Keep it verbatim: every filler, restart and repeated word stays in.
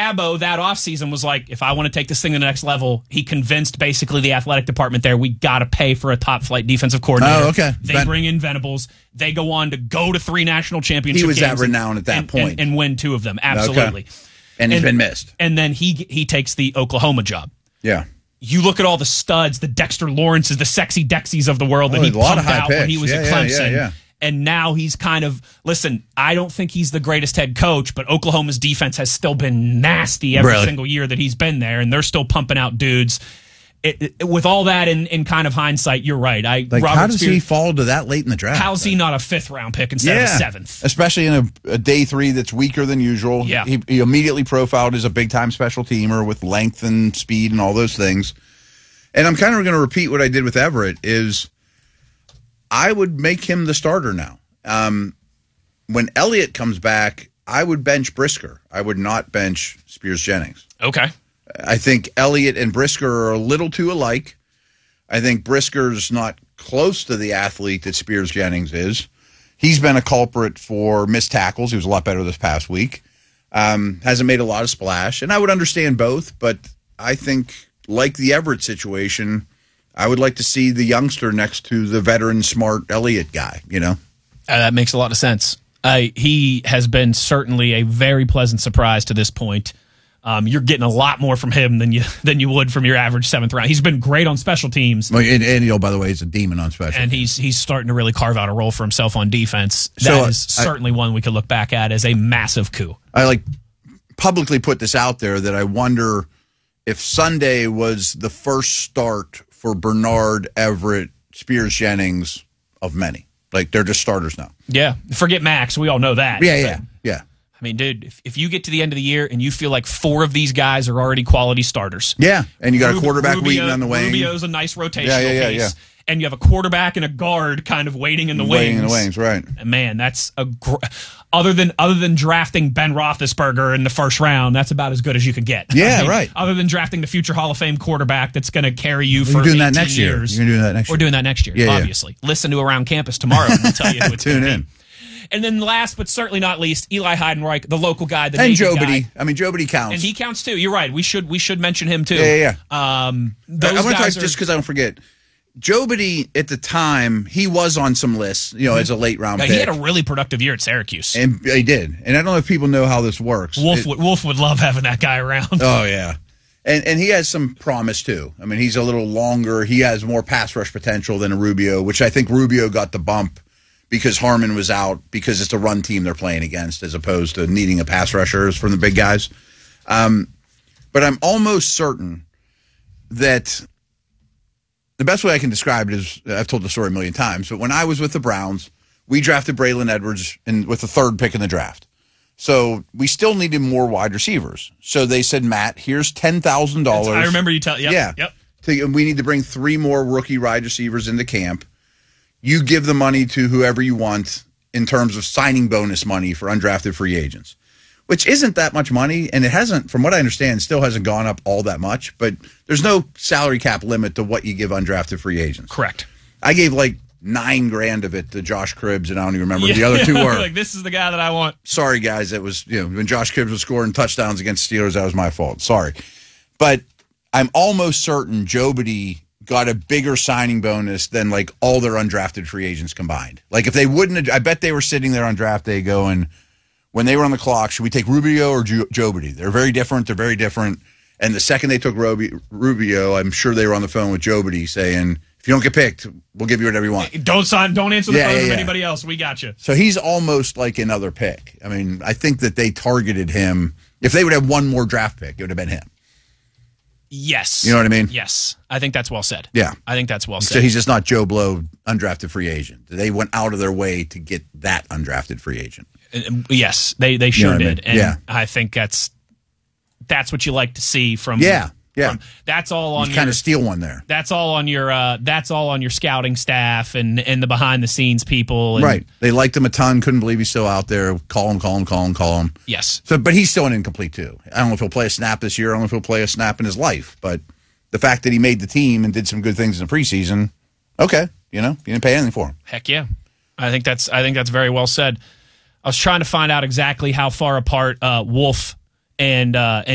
Dabo that offseason was like, if I want to take this thing to the next level, he convinced basically the athletic department there, we got to pay for a top-flight defensive coordinator. Oh, okay. They Ben- bring in Venables. They go on to go to three national championship He was games that renowned at that and, point. And, and win two of them. Absolutely. Okay. And he's been missed. And then he he takes the Oklahoma job. Yeah. You look at all the studs, the Dexter Lawrences, the sexy Dexies of the world that Oh, he a lot of pumped high out when picks. he was Yeah, at yeah, Clemson. yeah, yeah. And now he's kind of, listen, I don't think he's the greatest head coach, but Oklahoma's defense has still been nasty every Really? single year that he's been there, and they're still pumping out dudes. It, it, with all that in, in kind of hindsight, you're right. I Like, Robert how does Spears, he fall to that late in the draft? How's he not a fifth round pick instead of a seventh? Especially in a, a day three that's weaker than usual. Yeah. He, he immediately profiled as a big-time special teamer with length and speed and all those things. And I'm kind of going to repeat what I did with Everett is I would make him the starter now. Um, when Elliott comes back, I would bench Brisker. I would not bench Spears-Jennings. Okay. I think Elliott and Brisker are a little too alike. I think Brisker's not close to the athlete that Spears-Jennings is. He's been a culprit for missed tackles. He was a lot better this past week. Um, hasn't made a lot of splash. And I would understand both, but I think, like the Everett situation, I would like to see the youngster next to the veteran, smart Elliott guy, you know? Uh, that makes a lot of sense. Uh, he has been certainly a very pleasant surprise to this point. Um, you're getting a lot more from him than you than you would from your average seventh round. He's been great on special teams. Well, and, and, you know, by the way, he's a demon on special And teams. he's he's starting to really carve out a role for himself on defense. That So, is I- certainly one we could look back at as a massive coup. I like publicly put this out there that I wonder if Sunday was the first start for Bernard, Everett, Spears-Jennings of many. Like, they're just starters now. Yeah. Forget Max. We all know that. Yeah, yeah, yeah. I mean, dude, if, if you get to the end of the year and you feel like four of these guys are already quality starters. Yeah, and you got a quarterback Rubio, waiting on the wing. Rubio's a nice rotational Yeah, yeah, yeah, piece. yeah. And you have a quarterback and a guard kind of waiting in the Waiting wings. in the wings, right. And man, that's a gr- other than other than drafting Ben Roethlisberger in the first round, that's about as good as you could get. Yeah, I mean, right. Other than drafting the future Hall of Fame quarterback that's going to carry you for You're doing that eighteen next year. years. You're doing that next We're year. doing that next year, Yeah, yeah. obviously. Listen to Around Campus tomorrow and we'll tell you who it's Tune gonna in. be. And then last but certainly not least, Eli Heidenreich, the local guy, the And Navy Joe guy. Biddy. I mean, Joe Biddy counts. And he counts too. You're right. We should we should mention him too. Yeah, yeah, yeah. Um, I, those I want to talk guys are, just because I don't forget. Joe Biddy, at the time, he was on some lists, you know, as a late round Yeah, pick. he had a really productive year at Syracuse. And he did. And I don't know if people know how this works. Wolf It- would, Wolf would love having that guy around. Oh, yeah. And and he has some promise, too. I mean, he's a little longer. He has more pass rush potential than a Rubio, which I think Rubio got the bump because Harmon was out, because it's a run team they're playing against as opposed to needing a pass rusher from the big guys. Um, but I'm almost certain that the best way I can describe it is, I've told the story a million times, but when I was with the Browns, we drafted Braylon Edwards in, with the third pick in the draft. So we still needed more wide receivers. So they said, Matt, here's ten thousand dollars. I remember you telling. Yep, yeah. Yep. To, we need to bring three more rookie wide receivers into camp. You give the money to whoever you want in terms of signing bonus money for undrafted free agents, which isn't that much money. And it hasn't, from what I understand, still hasn't gone up all that much. But there's no salary cap limit to what you give undrafted free agents. Correct. I gave like nine grand of it to Josh Cribbs, and I don't even remember Yeah. who the other two were. Like, this is the guy that I want. Sorry, guys. It was, you know, when Josh Cribbs was scoring touchdowns against Steelers, that was my fault. Sorry. But I'm almost certain Joe Biddy got a bigger signing bonus than like all their undrafted free agents combined. Like if they wouldn't, I bet they were sitting there on draft day going, when they were on the clock, should we take Rubio or Joe, Joe Biddy? They're very different. They're very different. And the second they took Robi, Rubio, I'm sure they were on the phone with Joe Biddy saying, if you don't get picked, we'll give you whatever you want. Don't sign. Don't answer the Yeah, phone yeah, from yeah. anybody else. We got you. So he's almost like another pick. I mean, I think that they targeted him. If they would have one more draft pick, it would have been him. Yes. You know what I mean? Yes. I think that's well said. Yeah. I think that's well said. So he's just not Joe Blow, undrafted free agent. They went out of their way to get that undrafted free agent. Uh, Yes, they they sure You know what I did, mean? and Yeah. I think that's that's what you like to see from. Yeah, yeah. from- that's all on You your, kind of steal one there. That's all on your. Uh, that's all on your scouting staff and and the behind the scenes people. And, Right. They liked him a ton. Couldn't believe he's still out there. Call him, call him, call him, call him. Yes. So, but he's still an incomplete, too. I don't know if he'll play a snap this year. I don't know if he'll play a snap in his life. But the fact that he made the team and did some good things in the preseason, okay. You know, you didn't pay anything for him. Heck yeah. I think that's. I think that's very well said. I was trying to find out exactly how far apart uh, Wolf and uh, and